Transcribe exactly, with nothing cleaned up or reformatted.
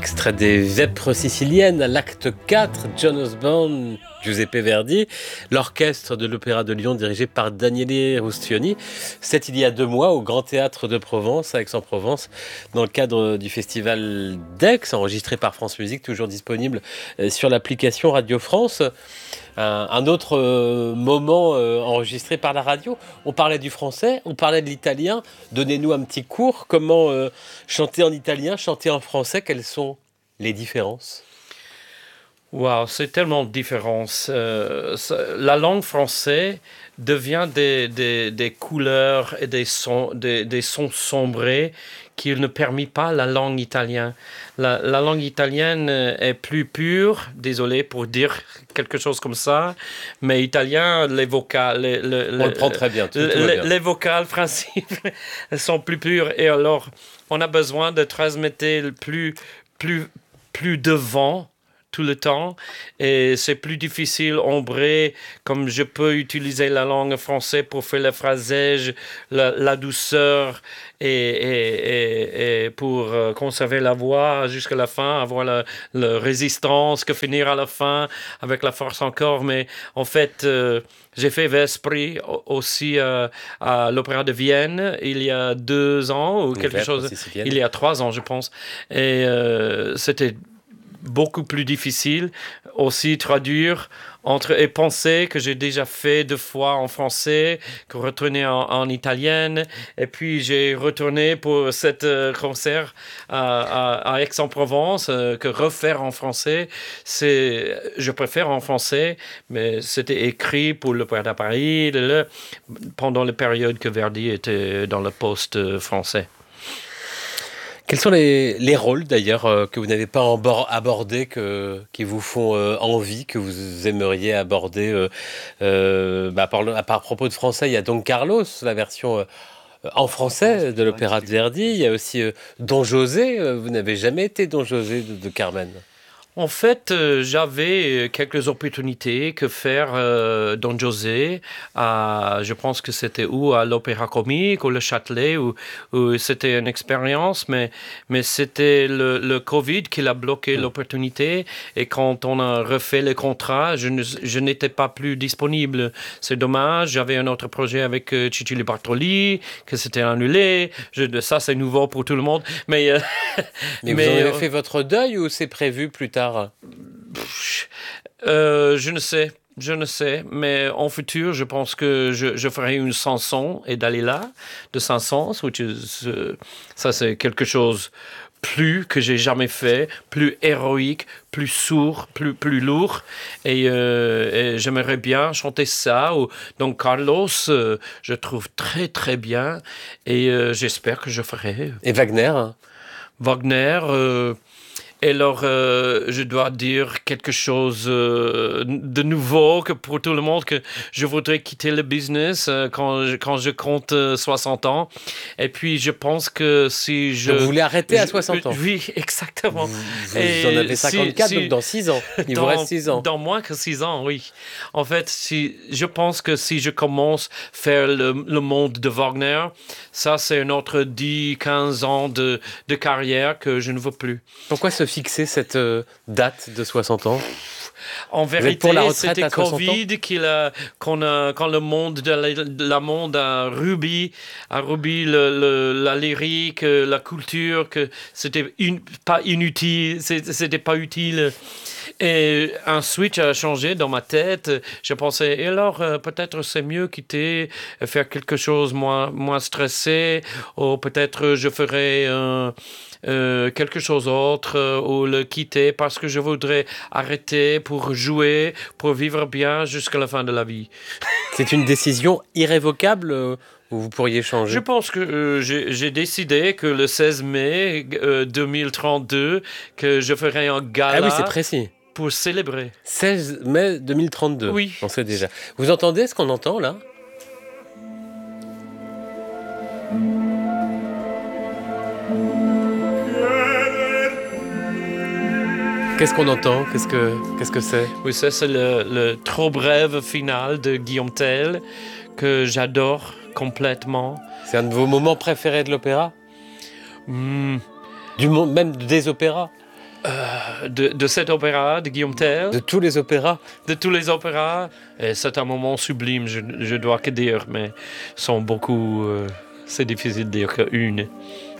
Extrait des Vêpres siciliennes à l'acte quatre, John Osborne, Giuseppe Verdi, l'orchestre de l'Opéra de Lyon dirigé par Daniele Rustioni. C'est il y a deux mois au Grand Théâtre de Provence, à Aix-en-Provence, dans le cadre du festival d'Aix, enregistré par France Musique, toujours disponible sur l'application Radio France. Un, un autre euh, moment euh, enregistré par la radio. On parlait du français, on parlait de l'italien. Donnez-nous un petit cours. Comment euh, chanter en italien, chanter en français? Quelles sont les différences? Wow, c'est tellement de différences. Euh, la langue française devient des, des, des couleurs et des sons, des, des sons sombrés qui ne permettent pas la langue italienne. La, la langue italienne est plus pure, désolé pour dire quelque chose comme ça, mais italien, les vocales... Les, les, On le prend très bien, tout, tout les, bien. Les vocales principes sont plus pures et alors on a besoin de transmettre plus, plus, plus devant tout le temps, et c'est plus difficile ombrer, comme je peux utiliser la langue française pour faire le phrasage, la, la douceur, et, et, et, et pour euh, conserver la voix jusqu'à la fin, avoir la, la résistance, que finir à la fin avec la force encore. Mais en fait, euh, j'ai fait Vespri aussi euh, à l'Opéra de Vienne il y a deux ans, ou quelque chose, il y a trois ans, je pense, et euh, c'était beaucoup plus difficile aussi traduire entre et penser que j'ai déjà fait deux fois en français, que retourner en, en italienne, et puis j'ai retourné pour cet euh, concert à, à, à Aix-en-Provence, euh, que refaire en français. C'est, je préfère en français, mais c'était écrit pour l'Opéra de Paris le, pendant la période que Verdi était dans le poste français. Quels sont les, les rôles d'ailleurs euh, que vous n'avez pas abordés, que, qui vous font euh, envie, que vous aimeriez aborder euh, euh, bah, par, le, à part propos de français, il y a Don Carlos, la version euh, en français de l'opéra de Verdi. Il y a aussi euh, Don José. Euh, vous n'avez jamais été Don José de, de Carmen? En fait, euh, j'avais quelques opportunités que faire euh, Don José. À, je pense que c'était où à l'Opéra Comique ou le Châtelet, où, où c'était une expérience, mais, mais c'était le, le Covid qui a bloqué mmh. l'opportunité. Et quand on a refait le contrat, je, ne, je n'étais pas plus disponible. C'est dommage. J'avais un autre projet avec euh, Cicilline Bartoli, que c'était annulé. Je, ça, c'est nouveau pour tout le monde. Mais, euh, mais, mais vous en avez euh, fait votre deuil ou c'est prévu plus tard? Euh, je ne sais, je ne sais, mais en futur, je pense que je, je ferai une chanson et Dalila de Saint-Saëns, which is, uh, ça c'est quelque chose plus que j'ai jamais fait, plus héroïque, plus sourd, plus, plus lourd, et, euh, et j'aimerais bien chanter ça. Ou, donc Carlos, euh, je trouve très très bien, et euh, j'espère que je ferai. Et Wagner hein? Wagner... Euh, Et alors, euh, je dois dire quelque chose euh, de nouveau que pour tout le monde, que je voudrais quitter le business euh, quand, je, quand je compte euh, soixante ans. Et puis, je pense que si je... Donc vous voulez arrêter je, à soixante ans? Oui, exactement. Vous, vous en avez cinquante-quatre, si, donc dans six ans. Il dans, vous reste six ans. Dans moins que six ans, oui. En fait, si, je pense que si je commence à faire le, le monde de Wagner, ça, c'est un autre dix, quinze ans de, de carrière que je ne veux plus. Pourquoi se fixer cette euh, date de soixante ans? En vérité, c'était Covid qu'il a, qu'on a, quand le monde de la, de la monde a rubi, a rubi le, le, la lyrique, la culture, que c'était in, pas inutile, c'était pas utile. Et un switch a changé dans ma tête. Je pensais, et alors euh, peut-être c'est mieux quitter, faire quelque chose moins, moins stressé, ou peut-être je ferai un... Euh, quelque chose d'autre euh, ou le quitter parce que je voudrais arrêter pour jouer, pour vivre bien jusqu'à la fin de la vie. C'est une décision irrévocable euh, ou vous pourriez changer? Je pense que euh, j'ai, j'ai décidé que le seize mai euh, deux mille trente-deux, que je ferai un gala. Ah oui, c'est précis. Pour célébrer. seize mai deux mille trente-deux. Oui. On sait déjà. Vous entendez ce qu'on entend là? Qu'est-ce qu'on entend? Qu'est-ce que, qu'est-ce que c'est? Oui, ça, c'est le, le trop bref final de Guillaume Tell, que j'adore complètement. C'est un de vos moments préférés de l'opéra? mm. Du monde, même des opéras? Euh, de, de cet opéra de Guillaume Tell, De tous les opéras? de tous les opéras. Et c'est un moment sublime, je, je dois que dire, mais sont beaucoup. Euh, c'est difficile de dire qu'une.